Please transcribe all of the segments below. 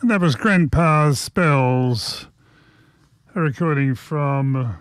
And that was Grandpa's Spells, a recording from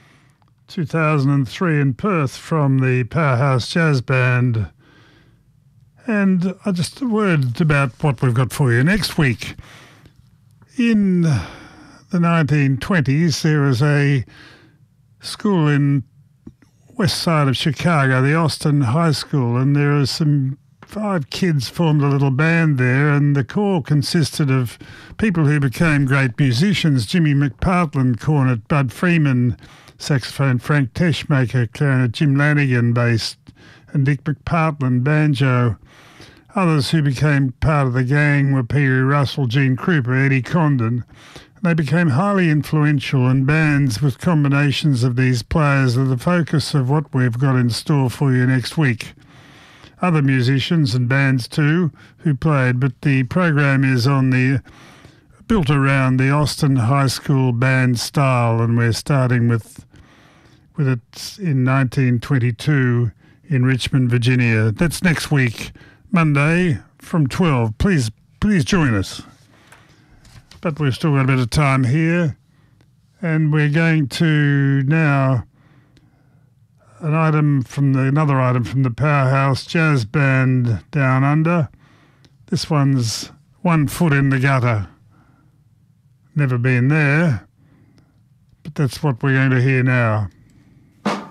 2003 in Perth from the Powerhouse Jazz Band. And just a word about what we've got for you next week. In the 1920s, there was a school in west side of Chicago, the Austin High School, and there are some 5 kids formed a little band there, and the core consisted of people who became great musicians: Jimmy McPartland, cornet; Bud Freeman, saxophone; Frank Teschmaker, clarinet; Jim Lanigan, bass; and Dick McPartland, banjo. Others who became part of the gang were Peary Russell, Gene Krupa, Eddie Condon. They became highly influential, and bands with combinations of these players are the focus of what we've got in store for you next week. Other musicians and bands too who played, but the program is built around the Austin High School band style, and we're starting with it in 1922 in Richmond, Virginia. That's next week, Monday from 12. Please join us. But we've still got a bit of time here, and we're going to now another item from the Powerhouse Jazz Band Down Under. This one's One Foot in the Gutter. Never been there, but that's what we're going to hear now.